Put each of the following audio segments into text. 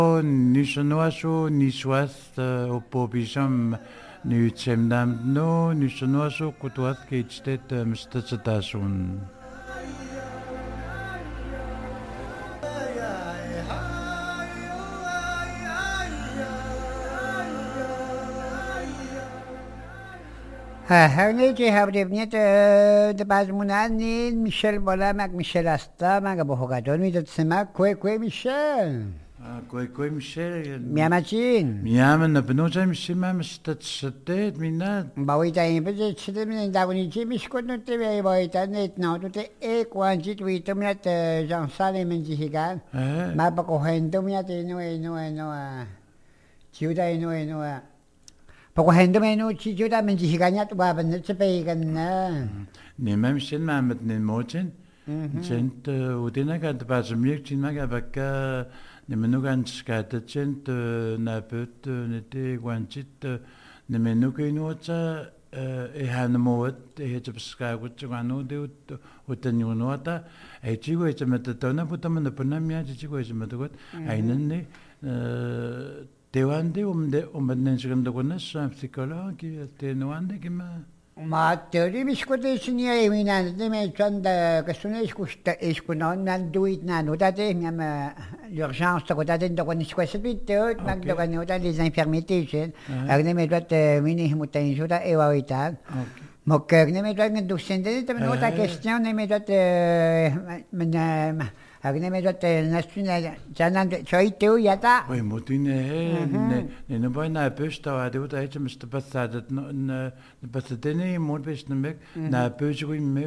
Nu chinoiso ni suath opobisham nu tsemdam no nu chinoiso kutuath keitstet mstatasun. هرنی که هفته de bazmunani Michel bola mag Michel asta mag bohogadon mi dat sema kwe Michel. Koi Michel. Miamachin. Miam na benoja Michel mam statstet minat. Bawita impede chide min daguni chi miskot no te bawita net no te e kwanjit wito minat Jean Salem menjihigan. Ma pa ko hendo minat no chiuda no Pako hendo menu chijuda menjihigannya tu baban sepegan na. Ne mam Michel mamet ne mochen. Chent udina kan bazmlik chinmaga bakka ne menugan skatet chent na put ne te kwanjit ne menukinuota hanmoet het beskagut chuganu de utanunota e chigo e chamatona putamana punamya chigo e chamatot ainen ne Tewande umben seconda sa psicologi tenuande che ma teori miskotesini eminan de me chanda kasune iskunon nan duit nan odate miam l'urgence to odate do kon iskwasbit mag do kan odate les infirmités agne me dot mini mutain joda e waitan mokkerne me dot do sende de no ta question me dot agne me dot national janan choiteu yata oi motine ne boy na pesta de uta het mist passadet ne passadene mod best mek na pejui me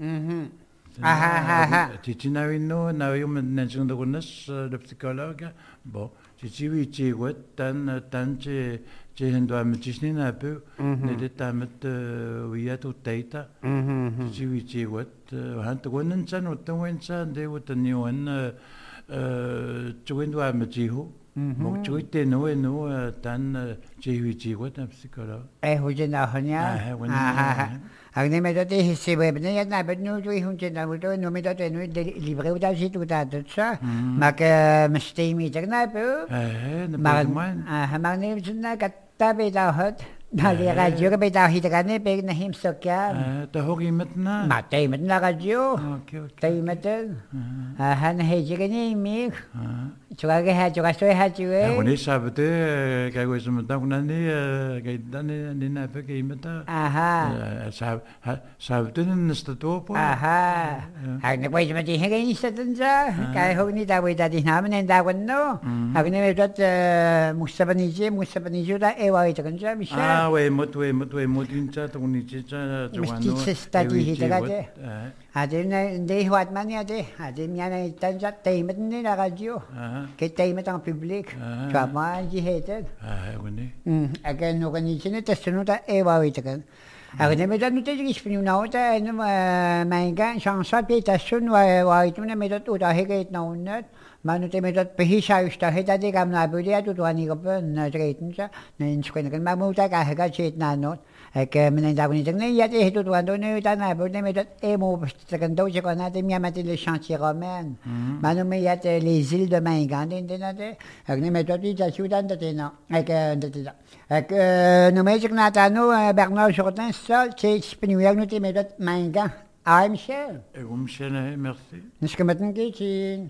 Titina no na yo men de gonas de psychologue bon tivi chiwet tan che hendo am chisnina un peu ne de tamet wiatu teita tivi chiwet han to gonan chan utwen chan de utaniwan chuendo am chihu mo chuite no tan chiwi chiwet am psychologue hujena hanya agne me dot se webne ya na bet no jui hun chen na to no me dot no libre uta si tu ta tsa ma ke mstei mi tagna pe ma ne jna katta be da hot na le radio ke be da hit gane pe na him sokya ta hogi metna ma te met na radio te met han he jigene mi chuga ge ha chuga so ha chue oni sabte ka go zum ta kunani ke dane ni na pe ke meta sabte ni stato po agne pues me dije que ni se tendrá que hogni da we da di namen da no agne me dot musabani da e wa ita kanja misha we mutincha to ni chicha chawano sta di hitaga Adem de Huatmani Adem yana tanja taimet ni la radio que taimet en public tu as moi dit hated again no kan ni chine testunuta e wa witakan agne me dan nute gis finu na ota no mein gan chansa peta sun wa itune me dat uta heget na unnat manute me dat pehisha usta heta de gamna budia tu ani go na treitnja na inskwen kan ma muta ka hega chet na not que me da bonita ne ya te tu ando ne ta na bone me e mo kan do je kana te mi amate le chantier romain manu me ya te les îles de Mingan de na te ne me to ti ja chudan de na que no me na ta no Bernard Jourdain seul che spinu no te me Mingan I'm sure merci Niske met een keertje